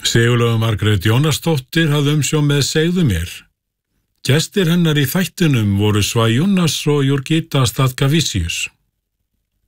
Sigurlaug Margrét Jónasdóttir hafði umsjón með Segðu mér. Gestir hennar í þættinum voru Svajúnas og Jurgita Statkavísius.